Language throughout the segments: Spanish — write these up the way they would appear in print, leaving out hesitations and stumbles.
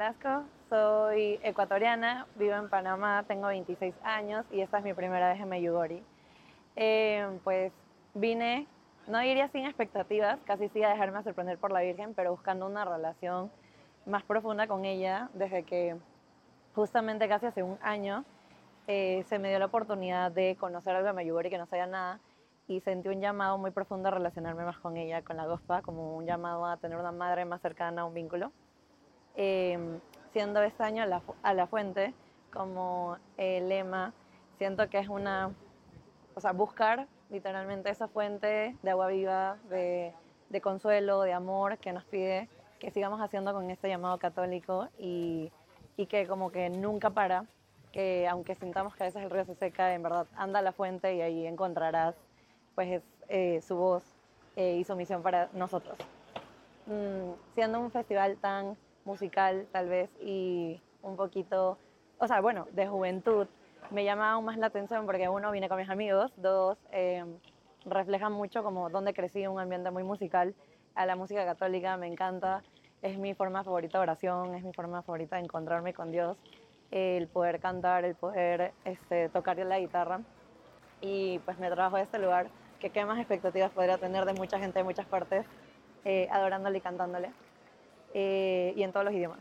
Velasco, soy ecuatoriana, vivo en Panamá, tengo 26 años y esta es mi primera vez en Medjugorje. Pues vine, no diría sin expectativas, casi sí a dejarme sorprender por la Virgen, pero buscando una relación más profunda con ella desde que justamente casi hace un año se me dio la oportunidad de conocer algo de Medjugorje que no sabía nada y sentí un llamado muy profundo a relacionarme más con ella, con la Gospa, como un llamado a tener una madre más cercana, un vínculo. Eh, Siendo este año a la fuente como lema, siento que es una, o sea, buscar literalmente esa fuente de agua viva, de consuelo, de amor que nos pide que sigamos haciendo con este llamado católico y que como que nunca para, que aunque sintamos que a veces el río se seca, en verdad anda a la fuente y ahí encontrarás pues su voz y su misión para nosotros. Siendo un festival tan musical tal vez y un poquito, o sea, bueno, de juventud, me llama aún más la atención porque uno, vine con mis amigos, dos, reflejan mucho como donde crecí, un ambiente muy musical, a la música católica me encanta, es mi forma favorita de oración, es mi forma favorita de encontrarme con Dios, el poder cantar, el poder tocar la guitarra y pues me trabajo de este lugar, que qué más expectativas podría tener de mucha gente de muchas partes, adorándole y cantándole, y en todos los idiomas.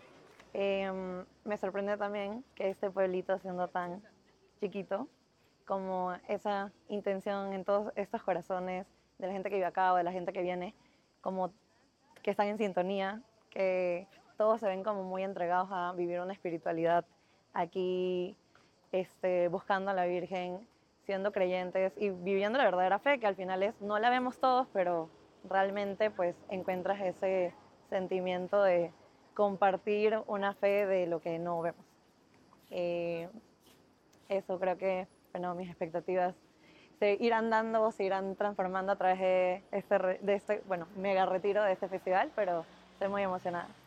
Me sorprende también que este pueblito, siendo tan chiquito, como esa intención en todos estos corazones de la gente que vive acá o de la gente que viene, como que están en sintonía, que todos se ven como muy entregados a vivir una espiritualidad aquí, buscando a la Virgen, siendo creyentes y viviendo la verdadera fe, que al final es, no la vemos todos, pero realmente pues encuentras ese sentimiento de compartir una fe de lo que no vemos. Eh, Eso creo que, bueno, mis expectativas se irán dando, se irán transformando a través de este, bueno, mega retiro de este festival, pero estoy muy emocionada.